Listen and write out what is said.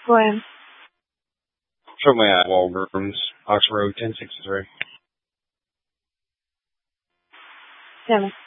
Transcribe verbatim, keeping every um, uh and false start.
Go ahead. Show me at Walgreens, Oxford Road, ten sixty-three. Tell me.